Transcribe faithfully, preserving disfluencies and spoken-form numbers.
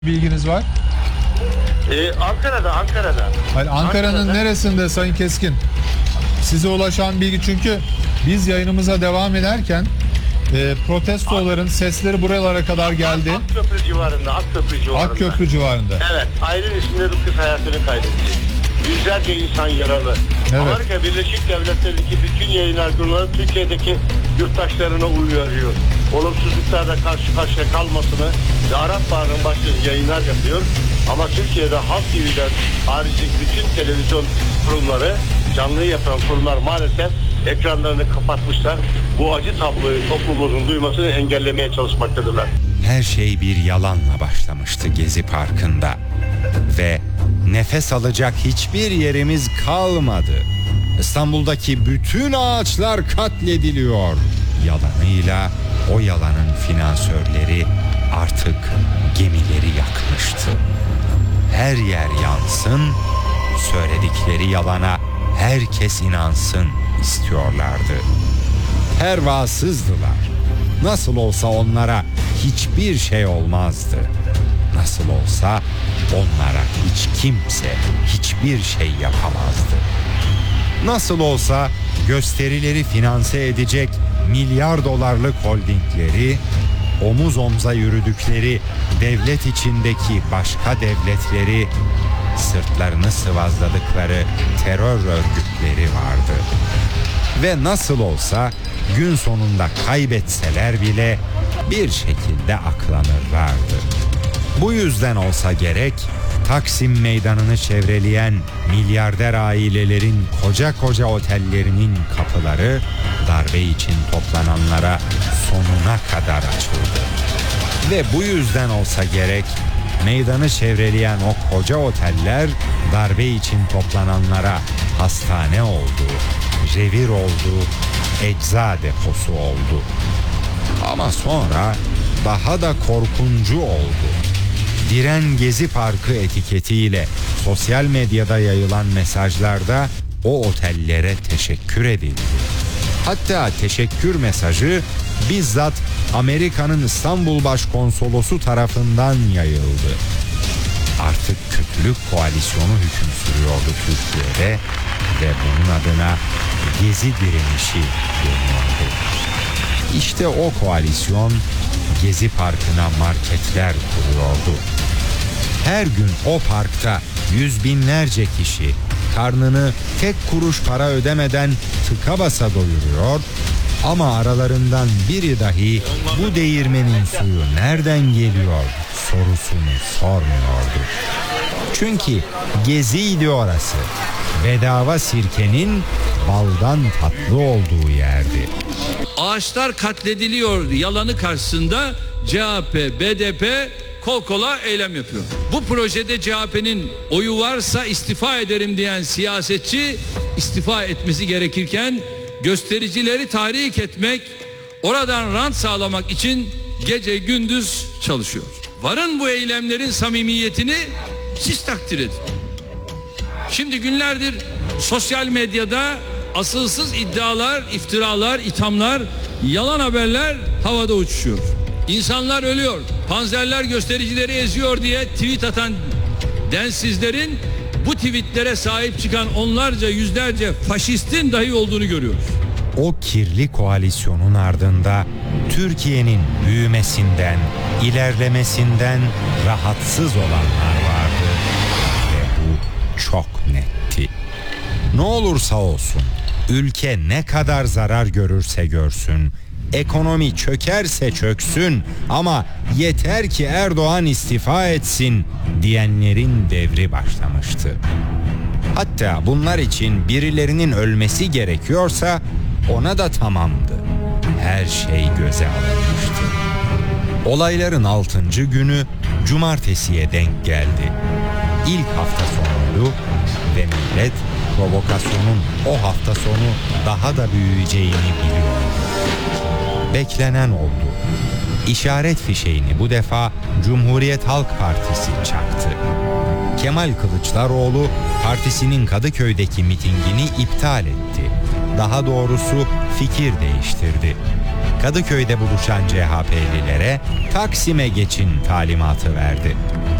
bilginiz var? Ee, Ankara'da, Ankara'da. Hayır, Ankara'nın Ankara'da. neresinde Sayın Keskin? Size ulaşan bilgi, çünkü biz yayınımıza devam ederken e, protestoların sesleri buralara kadar geldi. Akköprü civarında, Akköprü civarında. Akköprü civarında. Evet, Aylin isminde bir kız hayatını kaybetti. Yüzlerce insan yaralı. Evet. Amerika Birleşik Devletleri'ndeki bütün yayın organları Türkiye'deki yurttaşlarına uyarıyor. Olumsuzluklarla karşı karşıya kalmasını ve Arap Baharı'nın başladığı yayınlar yapıyor. Ama Türkiye'de Halk T V'den harici bütün televizyon kurumları, canlı yapan kurumlar maalesef ekranlarını kapatmışlar. Bu acı tabloyu toplumumuzun duymasını engellemeye çalışmaktadırlar. Her şey bir yalanla başlamıştı Gezi Parkı'nda ve nefes alacak hiçbir yerimiz kalmadı. İstanbul'daki bütün ağaçlar katlediliyor. Yalanıyla o yalanın finansörleri artık gemileri yakmıştı. Her yer yansın, söyledikleri yalana herkes inansın istiyorlardı. Pervasızdılar. Nasıl olsa onlara hiçbir şey olmazdı. Nasıl olsa onlara hiç kimse hiçbir şey yapamazdı. Nasıl olsa gösterileri finanse edecek milyar dolarlık holdingleri, omuz omza yürüdükleri devlet içindeki başka devletleri, sırtlarını sıvazladıkları terör örgütleri vardı. Ve nasıl olsa gün sonunda kaybetseler bile bir şekilde aklanırlardı. Bu yüzden olsa gerek Taksim Meydanı'nı çevreleyen milyarder ailelerin koca koca otellerinin kapıları darbe için toplananlara sonuna kadar açıldı. Ve bu yüzden olsa gerek meydanı çevreleyen o koca oteller darbe için toplananlara hastane oldu, revir oldu, ecza deposu oldu. Ama sonra daha da korkuncu oldu. Diren Gezi Parkı etiketiyle sosyal medyada yayılan mesajlarda o otellere teşekkür edildi. Hatta teşekkür mesajı bizzat Amerika'nın İstanbul Başkonsolosu tarafından yayıldı. Artık kötülük koalisyonu hüküm sürüyordu Türkiye'de ve bunun adına Gezi direnişi deniyordu. İşte o koalisyon Gezi Parkı'na marketler kuruyordu. Her gün o parkta yüz binlerce kişi karnını tek kuruş para ödemeden tıka basa doyuruyor, ama aralarından biri dahi bu değirmenin suyu nereden geliyor sorusunu sormuyordu. Çünkü Gezi'ydi orası. Bedava sirkenin baldan tatlı olduğu yerdi. Ağaçlar katlediliyor yalanı karşısında C H P, B D P kol kola eylem yapıyor. Bu projede C H P'nin oyu varsa istifa ederim diyen siyasetçi istifa etmesi gerekirken göstericileri tahrik etmek, oradan rant sağlamak için gece gündüz çalışıyor. Varın bu eylemlerin samimiyetini siz takdir edin. Şimdi günlerdir sosyal medyada asılsız iddialar, iftiralar, ithamlar, yalan haberler havada uçuşuyor. İnsanlar ölüyor, panzerler göstericileri eziyor diye tweet atan densizlerin bu tweetlere sahip çıkan onlarca yüzlerce faşistin dahi olduğunu görüyoruz. O kirli koalisyonun ardında Türkiye'nin büyümesinden, ilerlemesinden rahatsız olanlar vardı ve bu çok netti. Ne olursa olsun, ülke ne kadar zarar görürse görsün, ekonomi çökerse çöksün ama yeter ki Erdoğan istifa etsin diyenlerin devri başlamıştı. Hatta bunlar için birilerinin ölmesi gerekiyorsa ona da tamamdı. Her şey göze alınmıştı. Olayların altıncı günü cumartesiye denk geldi. İlk hafta sonuydu ve millet provokasyonun o hafta sonu daha da büyüyeceğini biliyor. Beklenen oldu. İşaret fişeğini bu defa Cumhuriyet Halk Partisi çaktı. Kemal Kılıçdaroğlu partisinin Kadıköy'deki mitingini iptal etti. Daha doğrusu fikir değiştirdi. Kadıköy'de buluşan C H P'lilere Taksim'e geçin talimatı verdi.